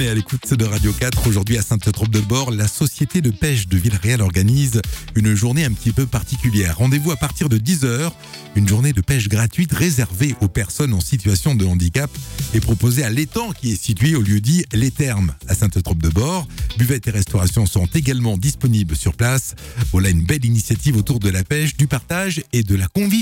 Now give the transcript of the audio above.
Et à l'écoute de Radio 4, aujourd'hui à Sainte-Trope-de-Bord, la société de pêche de Villeréal organise une journée un petit peu particulière. Rendez-vous à partir de 10h, une journée de pêche gratuite réservée aux personnes en situation de handicap et proposée à l'étang qui est situé au lieu-dit Les Thermes à Sainte-Trope-de-Bord. Buvettes et restauration sont également disponibles sur place. Voilà une belle initiative autour de la pêche, du partage et de la convivialité.